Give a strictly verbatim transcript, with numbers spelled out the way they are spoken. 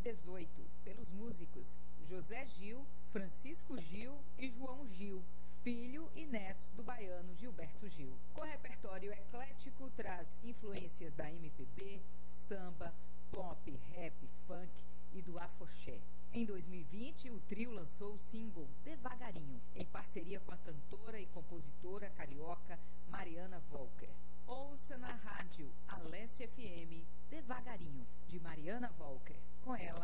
e dezoito, pelos músicos José Gil, Francisco Gil e João Gil, filho e netos do baiano Gilberto Gil. Com repertório eclético, traz influências da M P B, samba, pop, rap, funk e do afoxé. Em dois mil e vinte, o trio lançou o single Devagarinho, em parceria com a cantora e compositora carioca Mariana Volker. Ouça na rádio Alessia F M Devagarinho, de Mariana Volker. Com ela,